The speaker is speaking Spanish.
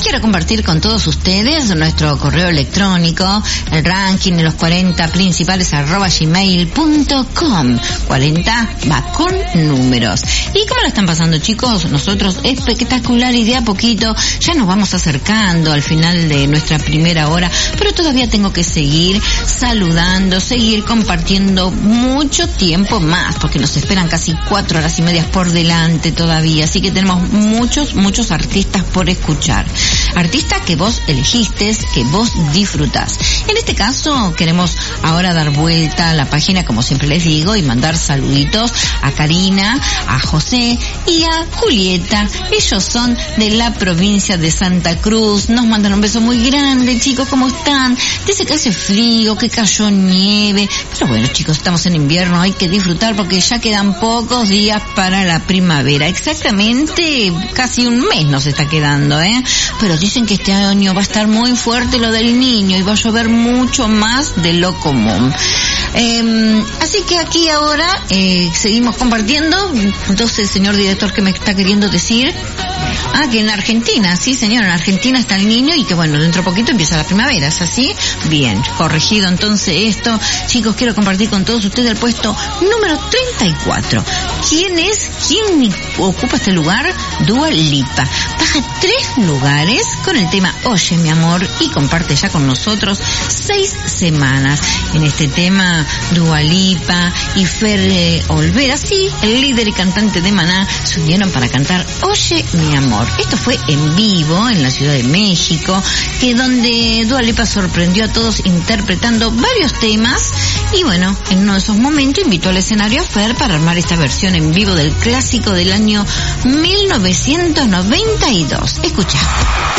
quiero compartir con todos ustedes nuestro correo electrónico, el ranking de los 40 principales @gmail.com. 40 va con números. ¿Y cómo lo están pasando, chicos? Nosotros espectacular, y de a poquito ya nos vamos acercando al final de nuestra primera hora, pero todavía tengo que seguir saludando, seguir compartiendo mucho tiempo más, porque nos esperan casi 4 horas y media por delante todavía, así que tenemos muchos artistas por escuchar. Artistas que vos elegiste, que vos disfrutás. En este caso queremos ahora dar vuelta a la página, como siempre les digo, y mandar saluditos a Karina, a José y a Julieta. Ellos son de la provincia de Santa Cruz. Nos mandan un beso muy grande, chicos, ¿cómo están? Dice que hace frío, que cayó nieve, pero bueno, chicos, estamos en invierno, hay que disfrutar porque ya quedan pocos días para la primavera. Exactamente, casi un mes nos está quedando, pero dicen que este año va a estar muy fuerte lo del Niño y va a llover mucho más de lo común. Así que aquí ahora seguimos compartiendo. Entonces, señor director, ¿qué me está queriendo decir? Que en Argentina, sí señor, en Argentina está el Niño y que bueno, dentro de poquito empieza la primavera, ¿es así? Bien, corregido entonces esto. Chicos, quiero compartir con todos ustedes el puesto número 34. ¿Quién ocupa este lugar? Dua Lipa. Baja 3 lugares con el tema Oye mi amor y comparte ya con nosotros 6 semanas. En este tema Dua Lipa y Fer Olvera, sí, el líder y cantante de Maná, se unieron para cantar Oye mi amor. Esto fue en vivo en la Ciudad de México, que donde Dua Lipa sorprendió a todos interpretando varios temas, y bueno, en uno de esos momentos invitó al escenario a Fer para armar esta versión en vivo del clásico del año 1992. Escucha.